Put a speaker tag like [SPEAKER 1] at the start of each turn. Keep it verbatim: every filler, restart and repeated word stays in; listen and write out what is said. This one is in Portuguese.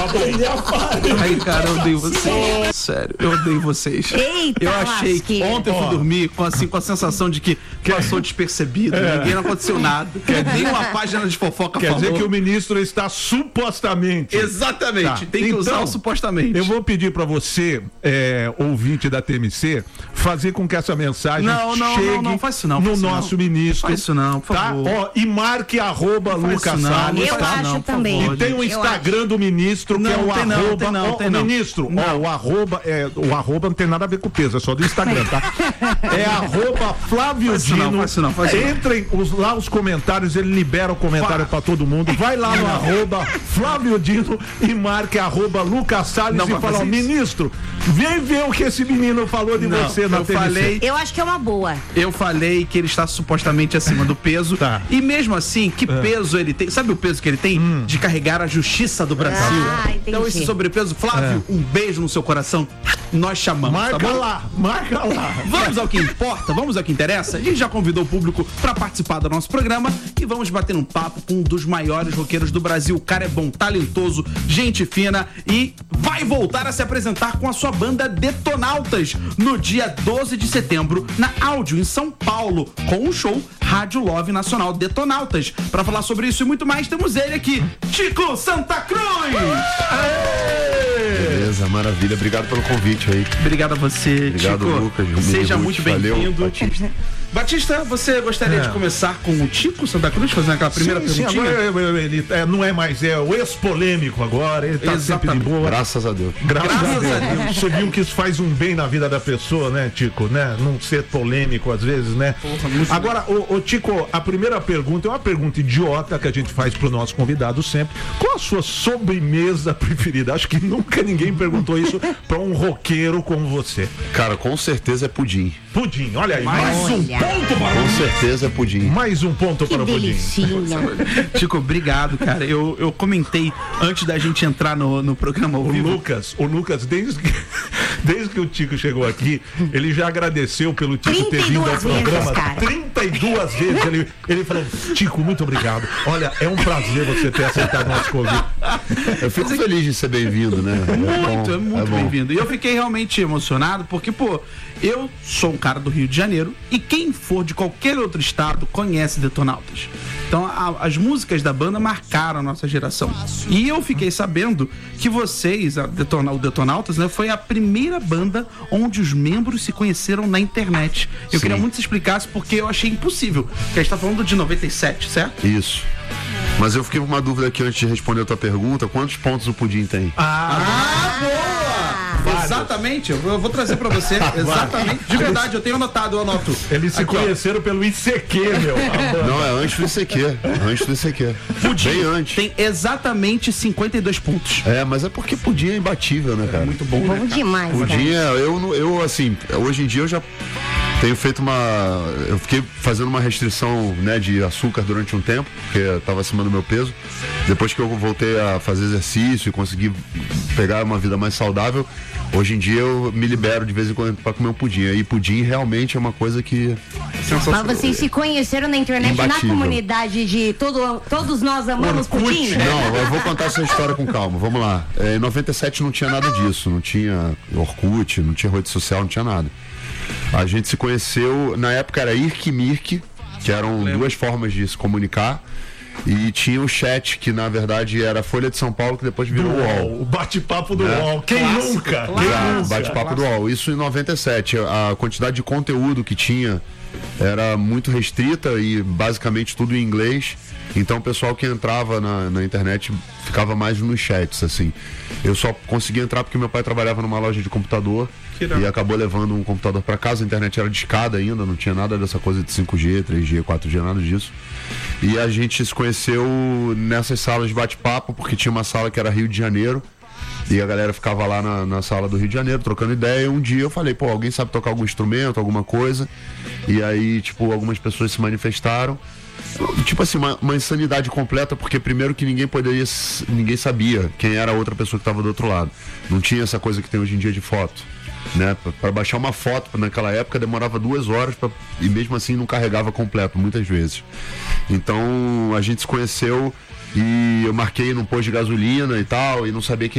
[SPEAKER 1] Ele aparece.
[SPEAKER 2] Ai, cara, eu odeio vocês. Sério, eu odeio vocês.
[SPEAKER 3] Eita,
[SPEAKER 2] eu achei que
[SPEAKER 3] lasqueira.
[SPEAKER 2] ontem eu fui
[SPEAKER 1] Ó.
[SPEAKER 2] dormir com, assim, com a sensação de que passou despercebido, ninguém não aconteceu nada. Nenhuma página de fofoca
[SPEAKER 1] Quer
[SPEAKER 2] falou.
[SPEAKER 1] dizer que o ministro está supostamente.
[SPEAKER 2] Exatamente,
[SPEAKER 1] Tá.
[SPEAKER 2] tem que
[SPEAKER 1] Então,
[SPEAKER 2] usar o supostamente.
[SPEAKER 1] Eu vou pedir pra você, é, ouvinte da T M C, fazer com que essa mensagem
[SPEAKER 2] Não, não,
[SPEAKER 1] chegue
[SPEAKER 2] não, não, faz isso não,
[SPEAKER 1] no
[SPEAKER 2] faz isso
[SPEAKER 1] nosso
[SPEAKER 2] não.
[SPEAKER 1] ministro.
[SPEAKER 2] Faz isso não, por
[SPEAKER 1] tá?
[SPEAKER 2] favor.
[SPEAKER 1] Ó, e marque arroba
[SPEAKER 2] Faz
[SPEAKER 1] Lucas
[SPEAKER 2] isso não,
[SPEAKER 1] Salles,
[SPEAKER 3] Eu
[SPEAKER 1] tá?
[SPEAKER 3] acho
[SPEAKER 2] não, por
[SPEAKER 3] também.
[SPEAKER 2] favor,
[SPEAKER 1] E tem o
[SPEAKER 2] gente.
[SPEAKER 1] Instagram do ministro,
[SPEAKER 2] Não,
[SPEAKER 1] que é o
[SPEAKER 2] tem não,
[SPEAKER 1] arroba.
[SPEAKER 2] tem não,
[SPEAKER 1] ó,
[SPEAKER 2] tem
[SPEAKER 1] o
[SPEAKER 2] não.
[SPEAKER 1] ministro,
[SPEAKER 2] Não.
[SPEAKER 1] ó, o arroba, é, o arroba não tem nada a ver com o peso, é só do Instagram, tá? É arroba Flávio
[SPEAKER 2] Faz isso não,
[SPEAKER 1] Dino.
[SPEAKER 2] faz isso não, faz isso não.
[SPEAKER 1] Entrem os, lá os comentários, ele libera o comentário pra todo mundo. Vai lá no arroba Flávio Dino e marque arroba Lucas Salles
[SPEAKER 2] Não
[SPEAKER 1] e
[SPEAKER 2] vai
[SPEAKER 1] fala, ó,
[SPEAKER 2] fazer isso.
[SPEAKER 1] ministro, vem ver o que esse menino falou de
[SPEAKER 2] Não,
[SPEAKER 1] você na
[SPEAKER 2] eu
[SPEAKER 1] T V C.
[SPEAKER 2] falei,
[SPEAKER 3] Eu acho que é uma boa.
[SPEAKER 2] eu falei que ele está supostamente acima do peso.
[SPEAKER 1] Tá.
[SPEAKER 2] E mesmo assim, que peso ele tem? Sabe o peso que ele tem? De carregar a justiça do Brasil.
[SPEAKER 3] Ah, entendi.
[SPEAKER 2] Então esse sobrepeso, Flávio, um beijo no seu coração. Nós chamamos,
[SPEAKER 1] Marca
[SPEAKER 2] tá bom?
[SPEAKER 1] lá, marca lá.
[SPEAKER 2] Vamos ao que importa, vamos ao que interessa. A gente já convidou o público para participar do nosso programa e vamos bater um papo com um dos maiores roqueiros do Brasil. O cara é bom, talentoso, gente fina e vai voltar a se apresentar com a sua banda Detonautas no dia doze de setembro na Áudio, em São Paulo, com o show Rádio Love Nacional Detonautas. Para falar sobre isso e muito mais, temos ele aqui, Tico Santa Cruz!
[SPEAKER 4] Beleza, maravilha. Obrigado pelo convite aí.
[SPEAKER 2] Obrigado a você,
[SPEAKER 4] Obrigado,
[SPEAKER 2] Tico.
[SPEAKER 4] Lucas. Um
[SPEAKER 2] Seja
[SPEAKER 4] minuto.
[SPEAKER 2] muito
[SPEAKER 4] Valeu,
[SPEAKER 2] bem-vindo.
[SPEAKER 4] Batista.
[SPEAKER 2] Batista, você gostaria
[SPEAKER 1] É.
[SPEAKER 2] de começar com o Tico Santa Cruz, fazendo aquela primeira
[SPEAKER 1] sim, sim,
[SPEAKER 2] perguntinha?
[SPEAKER 1] agora ele é, não é mais, é o ex-polêmico agora, ele tá sempre de
[SPEAKER 2] Exatamente.
[SPEAKER 1] boa.
[SPEAKER 4] Graças a Deus.
[SPEAKER 1] Graças,
[SPEAKER 2] Graças
[SPEAKER 1] a, Deus.
[SPEAKER 2] a Deus.
[SPEAKER 1] Você viu que isso faz um bem na vida da pessoa, né, Tico, né? Não ser polêmico às vezes, né?
[SPEAKER 2] Porra, muito
[SPEAKER 1] Agora, ô, ô, Tico, a primeira pergunta é uma pergunta idiota que a gente faz pro nosso convidado sempre. Qual a sua sobremesa preferida? Acho que nunca ninguém perguntou isso pra um roqueiro como você.
[SPEAKER 4] Cara, com certeza é pudim.
[SPEAKER 1] Pudim, olha aí,
[SPEAKER 2] Mais
[SPEAKER 1] mais,
[SPEAKER 2] um
[SPEAKER 3] Olha.
[SPEAKER 2] ponto,
[SPEAKER 4] Com
[SPEAKER 2] mano.
[SPEAKER 4] certeza é pudim.
[SPEAKER 1] mais um ponto
[SPEAKER 3] Que
[SPEAKER 1] para o pudim.
[SPEAKER 3] delicinha.
[SPEAKER 2] Tico, obrigado, cara. Eu, eu comentei antes da gente entrar no, no programa ao
[SPEAKER 1] O
[SPEAKER 2] vivo.
[SPEAKER 1] Lucas, o Lucas, desde que, desde que o Tico chegou aqui, ele já agradeceu pelo Tico ter vindo ao
[SPEAKER 3] trinta e duas vezes,
[SPEAKER 1] programa.
[SPEAKER 3] cara.
[SPEAKER 1] trinta e duas vezes ele, ele falou, Tico, muito obrigado. Olha, é um prazer você ter aceitado o nosso convite.
[SPEAKER 4] Eu fico feliz de ser bem-vindo, né?
[SPEAKER 2] Muito,
[SPEAKER 4] bom,
[SPEAKER 2] é muito
[SPEAKER 4] bom.
[SPEAKER 2] bem-vindo. E eu fiquei realmente emocionado porque, pô, eu sou um cara do Rio de Janeiro e quem for de qualquer outro estado conhece Detonautas. Então, a- as músicas da banda marcaram a nossa geração. E eu fiquei sabendo que vocês, a Detona- o Detonautas, né, foi a primeira banda onde os membros se conheceram na internet. Eu
[SPEAKER 4] Sim.
[SPEAKER 2] queria muito que você explicasse porque eu achei impossível. Porque a gente tá falando de noventa e sete, certo?
[SPEAKER 4] Isso. Mas eu fiquei com uma dúvida aqui antes de responder a tua pergunta. Quantos pontos o pudim tem?
[SPEAKER 2] Ah, boa! Exatamente, eu vou eu vou trazer pra você. Exatamente. De verdade, eu tenho anotado, eu anoto.
[SPEAKER 1] Eles se
[SPEAKER 2] Aqui, ó.
[SPEAKER 1] conheceram pelo I C Q, meu. a banda.
[SPEAKER 4] Não, é antes do I C Q. Antes do I C Q.
[SPEAKER 2] Pudim
[SPEAKER 4] Bem antes.
[SPEAKER 2] tem exatamente cinquenta e dois pontos.
[SPEAKER 4] É, mas é porque pudim é imbatível, né, cara?
[SPEAKER 2] Muito bom,
[SPEAKER 3] Bom
[SPEAKER 2] né?
[SPEAKER 3] demais,
[SPEAKER 4] Pudim
[SPEAKER 3] cara.
[SPEAKER 4] é, eu, não- eu, assim, hoje em dia eu já tenho feito uma. Eu fiquei fazendo uma restrição, né, de açúcar durante um tempo, porque eu tava acima do meu peso. Depois que eu voltei a fazer exercício e consegui pegar uma vida mais saudável, hoje em dia eu me libero de vez em quando pra comer um pudim. E pudim realmente é uma coisa que.
[SPEAKER 3] Mas vocês se conheceram na internet, na
[SPEAKER 4] Imbatível.
[SPEAKER 3] comunidade de todo, todos nós amamos
[SPEAKER 2] Orkut,
[SPEAKER 3] pudim?
[SPEAKER 2] né?
[SPEAKER 4] Não, eu vou contar essa história com calma. Vamos lá. É, em noventa e sete não tinha nada disso. Não tinha Orkut, não tinha rede social, não tinha nada. A gente se conheceu, na época era Irk e Mirk, que eram duas formas de se comunicar. E tinha o chat, que na verdade era a Folha de São Paulo, que depois virou o U O L.
[SPEAKER 1] O bate-papo do
[SPEAKER 4] É.
[SPEAKER 1] U O L. Quem
[SPEAKER 2] Clássico,
[SPEAKER 1] nunca?
[SPEAKER 2] clássico.
[SPEAKER 1] Quem
[SPEAKER 4] Ah,
[SPEAKER 1] nunca?
[SPEAKER 4] bate-papo do U O L. Isso em noventa e sete. A quantidade de conteúdo que tinha era muito restrita e basicamente tudo em inglês. Então o pessoal que entrava na, na internet ficava mais nos chats, assim. Eu só consegui entrar porque meu pai trabalhava numa loja de computador
[SPEAKER 2] Que irado.
[SPEAKER 4] e acabou levando um computador para casa. A internet era discada ainda, não tinha nada dessa coisa de cinco G, três G, quatro G, nada disso. E a gente se conheceu nessas salas de bate-papo, porque tinha uma sala que era Rio de Janeiro. E a galera ficava lá na, na sala do Rio de Janeiro, trocando ideia. E um dia eu falei, pô, alguém sabe tocar algum instrumento, alguma coisa? E aí, tipo, algumas pessoas se manifestaram. Tipo assim, uma, uma insanidade completa, porque primeiro que ninguém poderia, s- ninguém sabia quem era a outra pessoa que estava do outro lado. Não tinha essa coisa que tem hoje em dia de foto. Né? Pra- Pra baixar uma foto naquela época demorava duas horas pra, e mesmo assim não carregava completo, muitas vezes. Então a gente se conheceu e eu marquei num posto de gasolina e tal, e não sabia quem